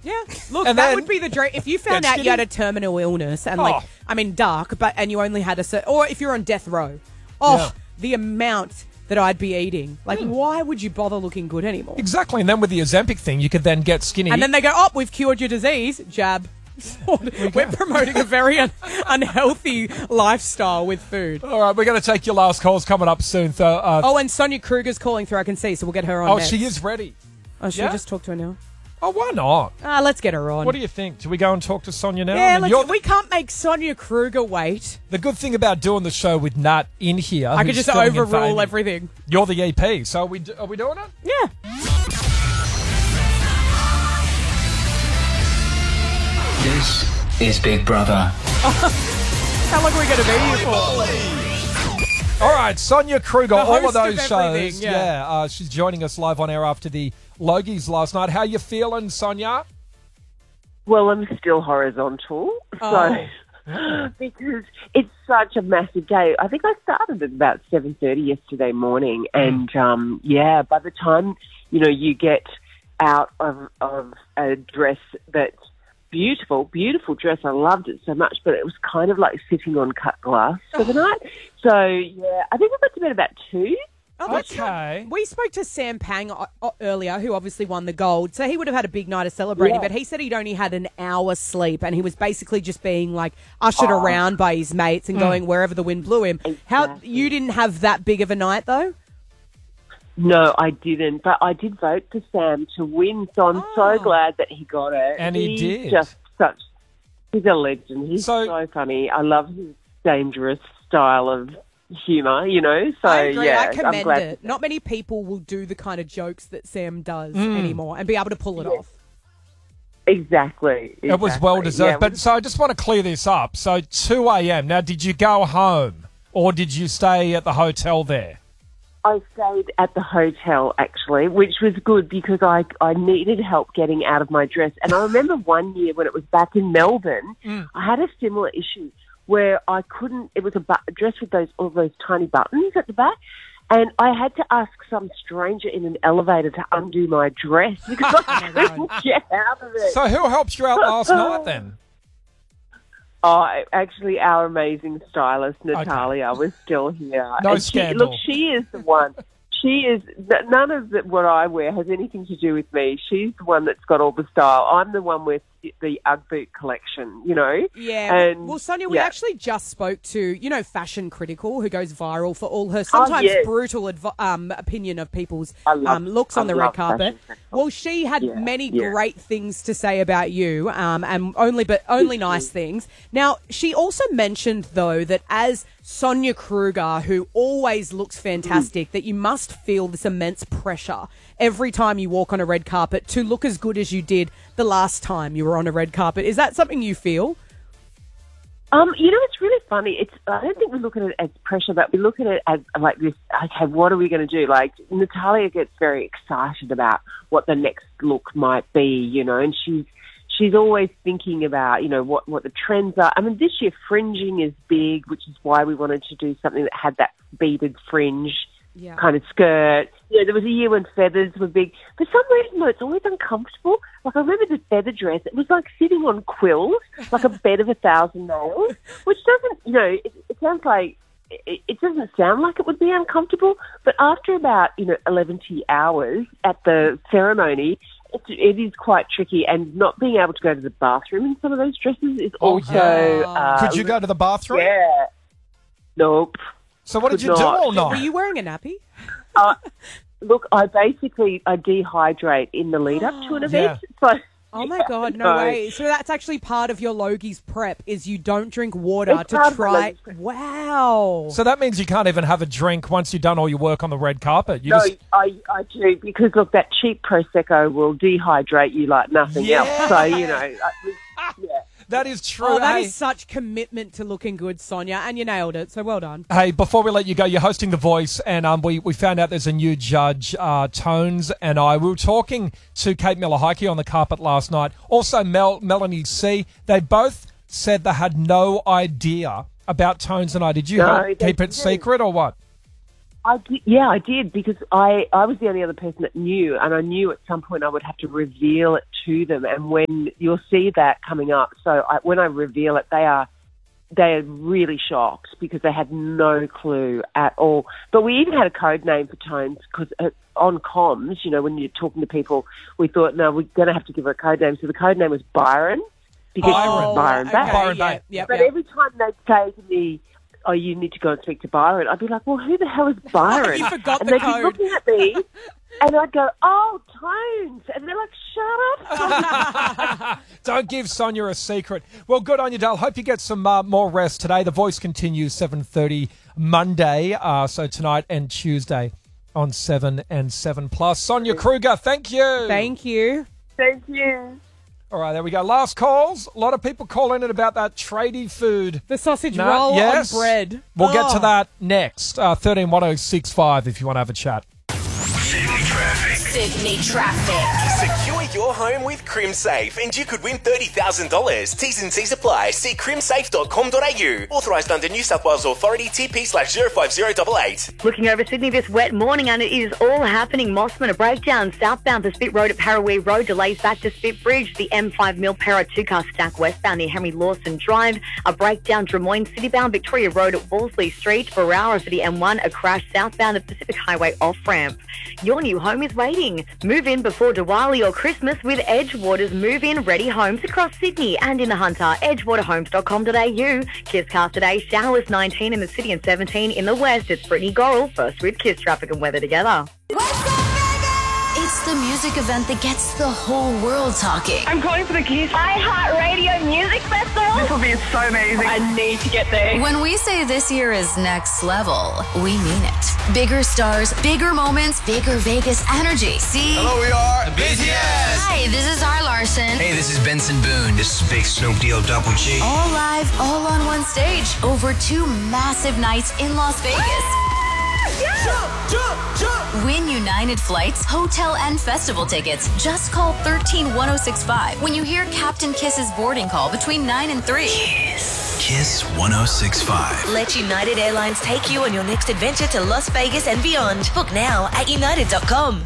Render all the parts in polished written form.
Yeah, look, And that then- would be the dream. If you found out you had a terminal illness and dark, and you only had or if you're on death row, the amount that I'd be eating. Like, why would you bother looking good anymore? Exactly. And then with the Ozempic thing, you could then get skinny. And then they go, oh, we've cured your disease. Jab. We're promoting a very unhealthy lifestyle with food. All right, we're going to take your last calls coming up soon. And Sonia Kruger's calling through, I can see, so we'll get her on next. She is ready. Oh, should we just talk to her now? Oh, why not? Let's get her on. What do you think? Do we go and talk to Sonia now? Yeah, we can't make Sonia Kruger wait. The good thing about doing the show with Nat in here, I could just overrule everything. You're the EP, so are we doing it? Yeah. This is Big Brother. How long are we going to be here for? All right, Sonia Kruger, all of those everything, shows. She's joining us live on air after the Logies last night. How you feeling, Sonia? Well, I'm still horizontal, so because it's such a massive day. I think I started at about 7:30 yesterday morning, and by the time you get out of a dress that's beautiful dress. I loved it so much, but it was kind of like sitting on cut glass for the night. So I think I got to bed about 2. Oh, okay. We spoke to Sam Pang earlier, who obviously won the gold. So he would have had a big night of celebrating, but he said he'd only had an hour's sleep, and he was basically just being like ushered around by his mates and going wherever the wind blew him. Exactly. How you didn't have that big of a night though? No, I didn't, but I did vote for Sam to win, so I'm so glad that he got it. And he did. He's a legend. He's so funny. I love his dangerous style of humour, So, I agree. yeah, I commend I'm glad it. Not many people will do the kind of jokes that Sam does anymore and be able to pull it off. Exactly. It was well deserved. Yeah, But so I just want to clear this up. So 2 a.m. Now, did you go home or did you stay at the hotel there? I stayed at the hotel, actually, which was good because I needed help getting out of my dress. And I remember one year when it was back in Melbourne, I had a similar issue where I couldn't, it was a dress with all those tiny buttons at the back. And I had to ask some stranger in an elevator to undo my dress because I couldn't get out of it. So who helped you out last night then? Oh, actually, our amazing stylist, Natalia, was still here. No scandal. She is the one. None of what I wear has anything to do with me. She's the one that's got all the style. I'm the one with the Ugg boot collection, Yeah. And, well, Sonia, we actually just spoke to, Fashion Critical, who goes viral for all her sometimes brutal opinion of people's looks on the red carpet. Well, she had many great things to say about you, and only nice things. Now, she also mentioned, though, that as Sonia Kruger, who always looks fantastic, that you must feel this immense pressure every time you walk on a red carpet to look as good as you did the last time you were on a red carpet. Is that something you feel? It's really funny. I don't think we look at it as pressure, but we look at it as like this, okay, what are we going to do? Like, Natalia gets very excited about what the next look might be, and she's always thinking about, what the trends are. I mean, this year fringing is big, which is why we wanted to do something that had that beaded fringe kind of skirt. There was a year when feathers were big. For some reason, though, it's always uncomfortable. Like, I remember the feather dress. It was like sitting on quills, like a bed of 1,000 nails, which doesn't, it sounds like, it doesn't sound like it would be uncomfortable. But after about, 11 hours at the ceremony, it is quite tricky, and not being able to go to the bathroom in some of those dresses is also... Could you go to the bathroom? Yeah. Nope. So what did you do all night? Were you wearing a nappy? Look, I dehydrate in the lead up to an event. So, oh my God, no way. So that's actually part of your Logies prep, is you don't drink water to try. Wow. So that means you can't even have a drink once you've done all your work on the red carpet. I do, because look, that cheap Prosecco will dehydrate you like nothing else. So, That is true. Oh, that is such commitment to looking good, Sonia, and you nailed it, so well done. Hey, before we let you go, you're hosting The Voice, and we found out there's a new judge, Tones and I. We were talking to Kate Miller-Heike on the carpet last night. Also, Melanie C. They both said they had no idea about Tones and I. Did you keep it secret or what? I did, because I was the only other person that knew, and I knew at some point I would have to reveal it to them. And when you'll see that coming up, when I reveal it, they are really shocked because they had no clue at all. But we even had a code name for Tones because on comms, when you're talking to people, we thought, no, we're going to have to give her a code name. So the code name was Byron. Because Byron Bay. Byron Bay. But every time they'd say to me, oh, you need to go and speak to Byron, I'd be like, well, who the hell is Byron? You forgot and the they'd code. be looking at me, and I'd go, oh, Tones. And they're like, shut up. Don't give Sonia a secret. Well, good on you, Dale. Hope you get some more rest today. The Voice continues 7:30 Monday, so tonight and Tuesday on 7 and 7+. Sonia Kruger, thank you. Thank you. Thank you. All right, there we go. Last calls. A lot of people calling in about that tradie food. The sausage roll on bread. We'll get to that next. 131065 if you want to have a chat. Sydney Traffic. Secure your home with CrimSafe and you could win $30,000. T's and C's apply. See crimsafe.com.au. Authorised under New South Wales Authority TP/05088. Looking over Sydney this wet morning, and it is all happening. Mossman, a breakdown southbound to Spit Road at Parawee Road. Delays back to Spit Bridge. The M5 Milpera 2-car stack westbound near Henry Lawson Drive. A breakdown Drummoyne Citybound Victoria Road at Wolseley Street. Barara for the M1. A crash southbound at Pacific Highway off-ramp. Your new home is waiting. Move in before Diwali or Christmas with Edgewater's move-in ready homes across Sydney and in the Hunter. Edgewaterhomes.com.au. Kiss Cast today. Showers 19 in the city and 17 in the west. It's Brittany Gorrell first with Kiss Traffic and Weather together. It's the music event that gets the whole world talking. I'm calling for the Kiss iHeartRadio Music Festival. This will be so amazing. I need to get there. When we say this year is next level, we mean it. Bigger stars, bigger moments, bigger Vegas energy. See? Hello, we are the BTS. Hi, this is R. Larson. Hey, this is Benson Boone. This is Big Snoop Deal Double G. All live, all on one stage, over 2 massive nights in Las Vegas. Win United Flights, hotel and festival tickets. Just call 131065 when you hear Captain Kiss's boarding call between 9 and 3. Kiss 1065. Let United Airlines take you on your next adventure to Las Vegas and beyond. Book now at united.com.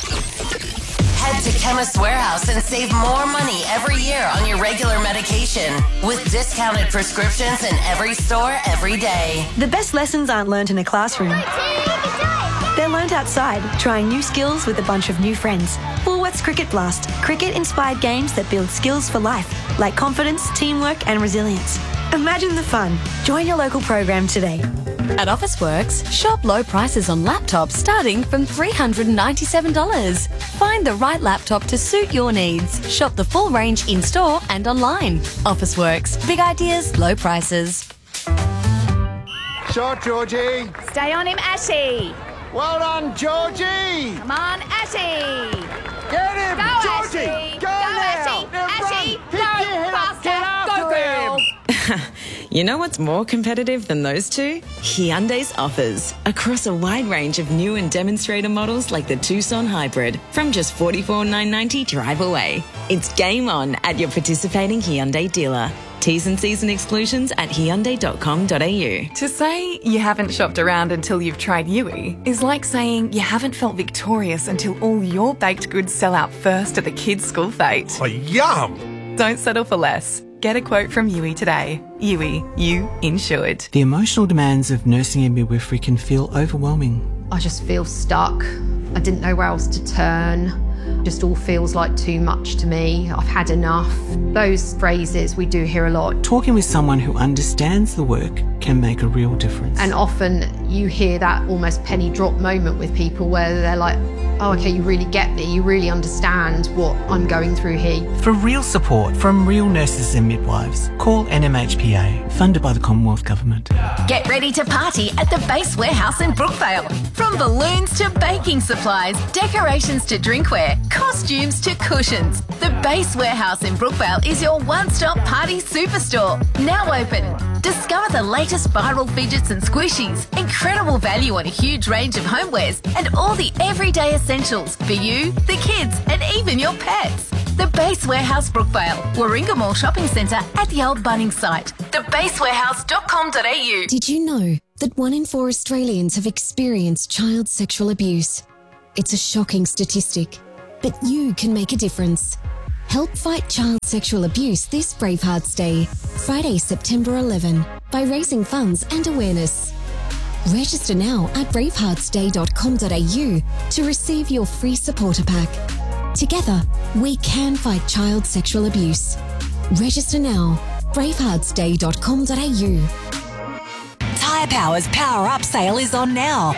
Head to Chemist Warehouse and save more money every year on your regular medication with discounted prescriptions in every store every day. The best lessons aren't learned in a classroom. They're learned outside, trying new skills with a bunch of new friends. Woolworths Cricket Blast. Cricket-inspired games that build skills for life, like confidence, teamwork and resilience. Imagine the fun. Join your local program today. At Officeworks, shop low prices on laptops starting from $397. Find the right laptop to suit your needs. Shop the full range in-store and online. Officeworks. Big ideas, low prices. Shot, Georgie. Stay on him, Ashy. Well done, Georgie. Come on, Ashy. Get him, Go, Georgie. Ashy. Go now. Ashy. Ashy, go faster. Go, girl. You know what's more competitive than those two? Hyundai's offers. Across a wide range of new and demonstrator models like the Tucson Hybrid from just $44,990 drive away. It's game on at your participating Hyundai dealer. T's and C's and exclusions at Hyundai.com.au. To say you haven't shopped around until you've tried Yui is like saying you haven't felt victorious until all your baked goods sell out first at the kids' school fete. Oh, yum! Don't settle for less. Get a quote from Yui today. Yui, you insured. The emotional demands of nursing and midwifery can feel overwhelming. I just feel stuck. I didn't know where else to turn. Just all feels like too much to me. I've had enough. Those phrases we do hear a lot. Talking with someone who understands the work can make a real difference. And often you hear that almost penny drop moment with people where they're like, oh, okay, you really get me. You really understand what I'm going through here. For real support from real nurses and midwives, call NMHPA, funded by the Commonwealth Government. Get ready to party at the Base Warehouse in Brookvale. From balloons to baking supplies, decorations to drinkware, costumes to cushions. The Base Warehouse in Brookvale is your one-stop party superstore. Now open. Discover the latest viral fidgets and squishies, incredible value on a huge range of homewares, and all the everyday essentials for you, the kids, and even your pets. The Base Warehouse Brookvale, Warringah Mall Shopping Centre at the old Bunnings site. thebasewarehouse.com.au. Did you know that 1 in 4 Australians have experienced child sexual abuse? It's a shocking statistic, but you can make a difference. Help fight child sexual abuse this Bravehearts Day, Friday, September 11, by raising funds and awareness. Register now at braveheartsday.com.au to receive your free supporter pack. Together, we can fight child sexual abuse. Register now, braveheartsday.com.au. Tyre Power's Power Up sale is on now.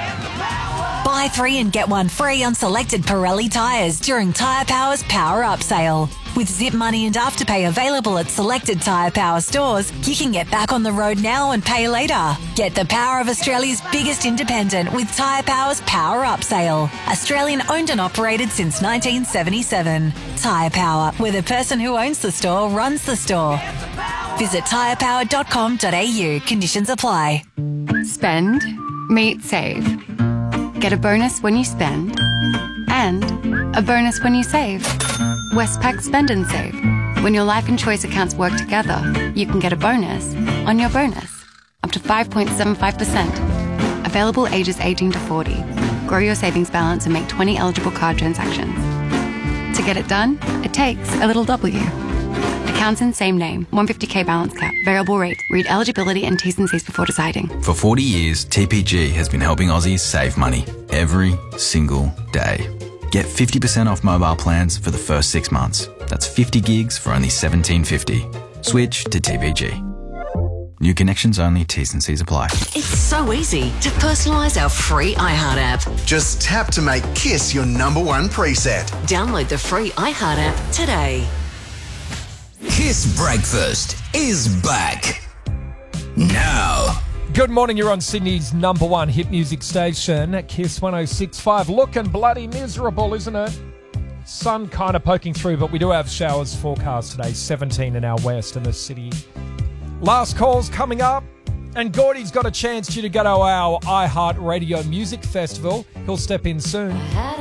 Buy 3 and get 1 free on selected Pirelli tyres during Tyre Power's Power Up sale. With Zip Money and Afterpay available at selected Tyre Power stores, you can get back on the road now and pay later. Get the power of Australia's biggest independent with Tyre Power's Power Up sale. Australian owned and operated since 1977. Tyre Power, where the person who owns the store runs the store. Visit tyrepower.com.au. Conditions apply. Spend, meet, save. Get a bonus when you spend and a bonus when you save. Westpac Spend and Save. When your life and choice accounts work together, you can get a bonus on your bonus, up to 5.75%. Available ages 18 to 40. Grow your savings balance and make 20 eligible card transactions. To get it done, it takes a little W. Accounts in same name, 150k balance cap, variable rate. Read eligibility and T's and C's before deciding. For 40 years, TPG has been helping Aussies save money every single day. Get 50% off mobile plans for the first 6 months. That's 50 gigs for only $17.50. Switch to TPG. New connections only, T's and C's apply. It's so easy to personalise our free iHeart app. Just tap to make Kiss your #1 preset. Download the free iHeart app today. Kiss Breakfast is back now. Good morning, you're on Sydney's #1 hit music station, Kiss 106.5. Looking bloody miserable, isn't it? Sun kind of poking through, but we do have showers forecast today, 17 in our west in the city. Last call's coming up, and Gordy's got a chance to go to our iHeart Radio Music Festival. He'll step in soon.